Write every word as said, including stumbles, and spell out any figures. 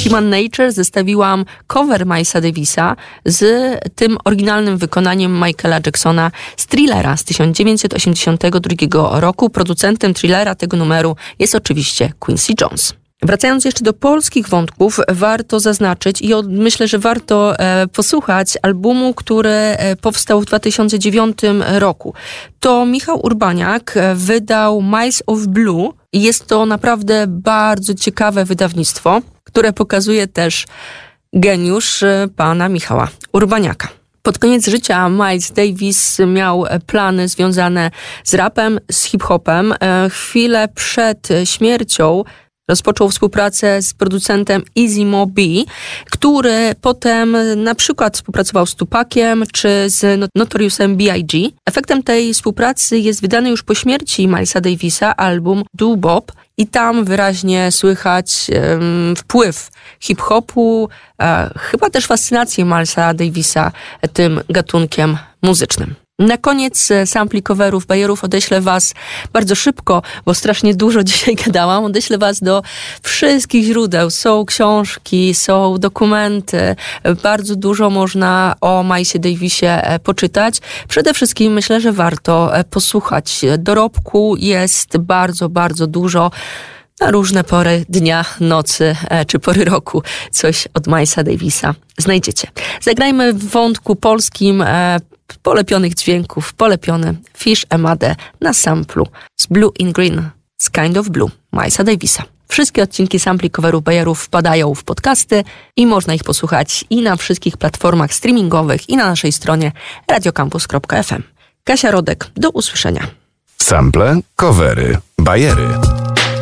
Human Nature zestawiłam cover Milesa Davisa z tym oryginalnym wykonaniem Michaela Jacksona z Thrillera z tysiąc dziewięćset osiemdziesiątego drugiego roku. Producentem Thrillera tego numeru jest oczywiście Quincy Jones. Wracając jeszcze do polskich wątków, warto zaznaczyć i myślę, że warto e, posłuchać albumu, który e, powstał w dwa tysiące dziewiątym roku. To Michał Urbaniak wydał Miles of Blue i jest to naprawdę bardzo ciekawe wydawnictwo, które pokazuje też geniusz e, pana Michała Urbaniaka. Pod koniec życia Miles Davis miał plany związane z rapem, z hip-hopem. E, chwilę przed śmiercią rozpoczął współpracę z producentem Easy Mo Bee, który potem na przykład współpracował z Tupaciem czy z Notoriusem B I G Efektem tej współpracy jest wydany już po śmierci Milesa Davisa album Doo Bop i tam wyraźnie słychać um, wpływ hip-hopu, e, chyba też fascynację Milesa Davisa tym gatunkiem muzycznym. Na koniec sampli coverów, bajerów odeślę was bardzo szybko, bo strasznie dużo dzisiaj gadałam. Odeślę was do wszystkich źródeł. Są książki, są dokumenty. Bardzo dużo można o Milesie Davisie poczytać. Przede wszystkim myślę, że warto posłuchać. Dorobku jest bardzo, bardzo dużo. Na różne pory dnia, nocy czy pory roku coś od Milesa Davisa znajdziecie. Zagrajmy w wątku polskim polepionych dźwięków, polepiony Fish Emade na samplu z Blue in Green, z Kind of Blue, Milesa Davisa. Wszystkie odcinki sampli coverów bajerów wpadają w podcasty i można ich posłuchać i na wszystkich platformach streamingowych i na naszej stronie radiocampus kropka f m. Kasia Rodek, do usłyszenia. Sample, covery, bajery.